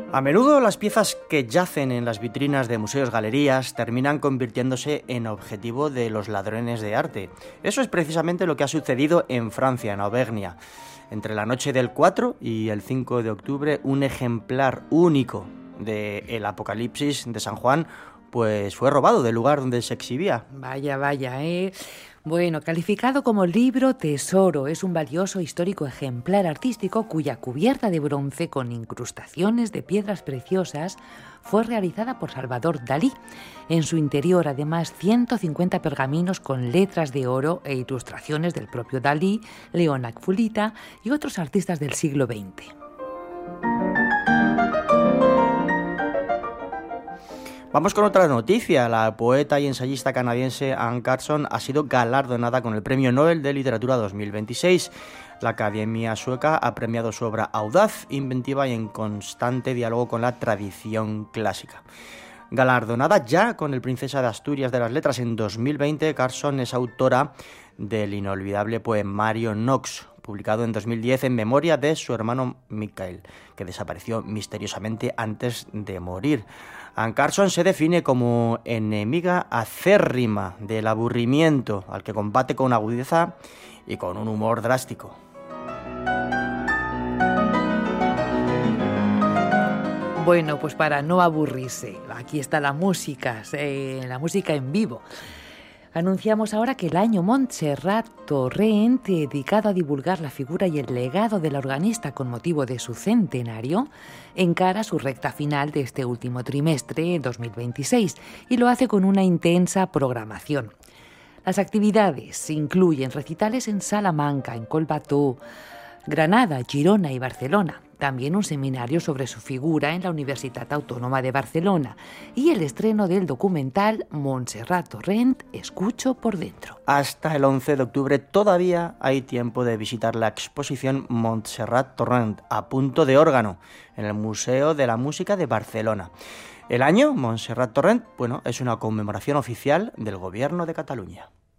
A menudo las piezas que yacen en las vitrinas de museos, galerías, terminan convirtiéndose en objetivo de los ladrones de arte. Eso es precisamente lo que ha sucedido en Francia, en Auvernia. Entre la noche del 4 y el 5 de octubre, un ejemplar único de El Apocalipsis de San Juan pues fue robado del lugar donde se exhibía. Vaya, Bueno, calificado como libro tesoro, es un valioso histórico ejemplar artístico cuya cubierta de bronce con incrustaciones de piedras preciosas fue realizada por Salvador Dalí. En su interior, además, 150 pergaminos con letras de oro e ilustraciones del propio Dalí, León Akfulita y otros artistas del siglo XX. Vamos con otra noticia. La poeta y ensayista canadiense Anne Carson ha sido galardonada con el Premio Nobel de Literatura 2026. La Academia Sueca ha premiado su obra audaz, inventiva y en constante diálogo con la tradición clásica. Galardonada ya con el Princesa de Asturias de las Letras en 2020, Carson es autora del inolvidable poemario Nox, publicado en 2010 en memoria de su hermano Michael, que desapareció misteriosamente antes de morir. Anne Carson se define como enemiga acérrima del aburrimiento, al que combate con agudeza y con un humor drástico. Bueno, pues para no aburrirse, aquí está la música en vivo. Anunciamos ahora que el año Montserrat Torrent, dedicado a divulgar la figura y el legado de la organista con motivo de su centenario, encara su recta final de este último trimestre 2026 y lo hace con una intensa programación. Las actividades incluyen recitales en Salamanca, en Collbató, Granada, Girona y Barcelona. También un seminario sobre su figura en la Universitat Autónoma de Barcelona y el estreno del documental Montserrat Torrent, Escucho por dentro. Hasta el 11 de octubre todavía hay tiempo de visitar la exposición Montserrat Torrent, a punto de órgano, en el Museo de la Música de Barcelona. El año Montserrat Torrent, es una conmemoración oficial del Gobierno de Cataluña.